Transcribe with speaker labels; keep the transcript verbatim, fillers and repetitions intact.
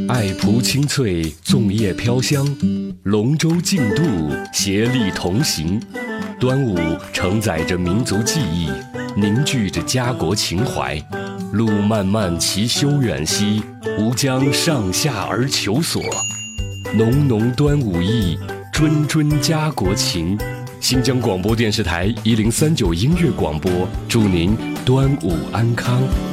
Speaker 1: 爱蒲清脆，粽叶飘香，龙舟竞渡，协力同行。端午承载着民族记忆，凝聚着家国情怀。路漫漫其修远兮，吾将上下而求索。浓浓端午意，谆谆家国情。新疆广播电视台一零三九音乐广播，祝您端午安康。